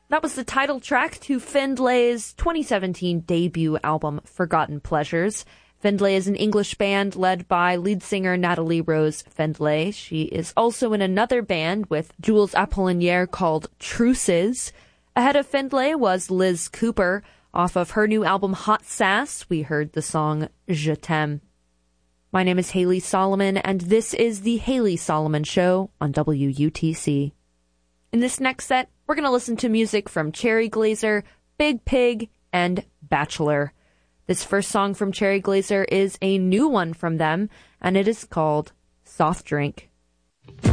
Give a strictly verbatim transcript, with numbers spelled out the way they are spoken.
That was the title track to Findlay's twenty seventeen debut album, Forgotten Pleasures. Findlay is an English band led by lead singer Natalie Rose Findlay. She is also in another band with Jules Apollinaire called Truces. Ahead of Findlay was Liz Cooper. Off of her new album Hot Sass, we heard the song Je T'aime. My name is Haley Solomon, and this is the Haley Solomon Show on W U T C. In this next set, we're going to listen to music from Cherry Glazerr, Big Pig, and Bachelor. This first song from Cherry Glazerr is a new one from them, and it is called Soft Drink.